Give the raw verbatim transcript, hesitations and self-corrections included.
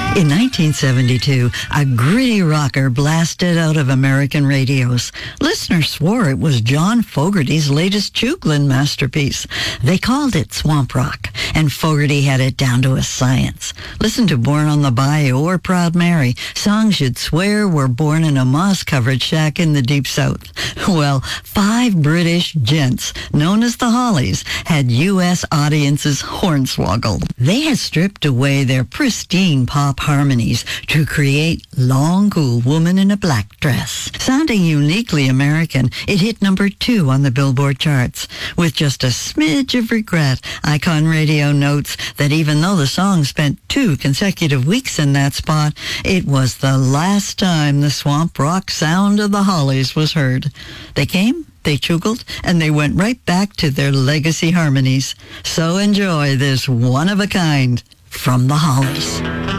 In nineteen seventy-two, a gritty rocker blasted out of American radios. Listeners swore it was John Fogerty's latest Chugland masterpiece. They called it swamp rock, and Fogerty had it down to a science. Listen to Born on the Bayou or Proud Mary, songs you'd swear were born in a moss-covered shack in the Deep South. Well, five British gents, known as the Hollies, had U S audiences hornswoggled. They had stripped away their pristine pop harmonies to create Long Cool Woman in a Black Dress. Sounding uniquely American, it hit number two on the Billboard charts. With just a smidge of regret, Icon Radio notes that even though the song spent two consecutive weeks in that spot, it was the last time the swamp rock sound of the Hollies was heard. They came, they chugled, and they went right back to their legacy harmonies. So enjoy this one of a kind from the Hollies.